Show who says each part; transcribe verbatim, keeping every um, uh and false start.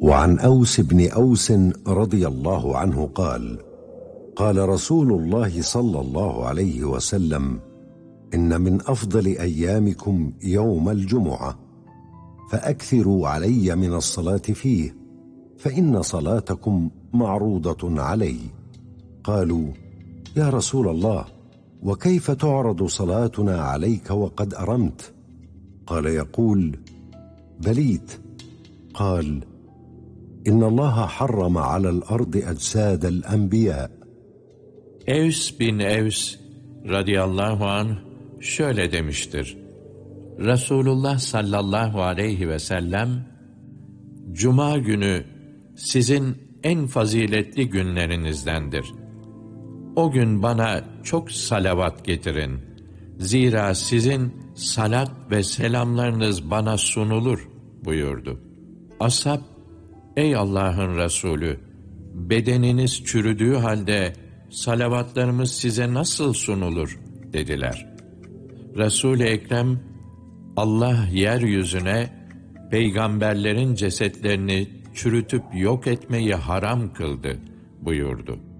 Speaker 1: وعن أوس بن أوس رضي الله عنه قال: قال رسول الله صلى الله عليه وسلم: إن من أفضل أيامكم يوم الجمعة، فأكثروا علي من الصلاة فيه، فإن صلاتكم معروضة علي. قالوا: يا رسول الله، وكيف تعرض صلاتنا عليك وقد أرمت؟ قال: يقول: بليت. قال: إن الله حرم على الأرض أجساد الأنبياء.
Speaker 2: Evs bin Evs radıyallahu anh şöyle demiştir: Resulullah sallallahu aleyhi ve sellem, Cuma günü sizin en faziletli günlerinizdendir. O gün bana çok salavat getirin. Zira sizin salat ve selamlarınız bana sunulur buyurdu. Ashab, ey Allah'ın Resulü, bedeniniz çürüdüğü halde salavatlarımız size nasıl sunulur dediler. Resul-i Ekrem, Allah yeryüzüne peygamberlerin cesetlerini çürütüp yok etmeyi haram kıldı buyurdu.